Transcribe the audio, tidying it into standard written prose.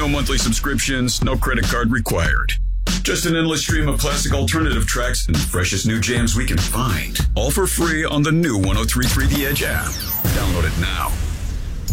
No monthly subscriptions, no credit card required. Just an endless stream of classic alternative tracks and freshest new jams we can find. All for free on the new 103.3 The Edge app. Download it now.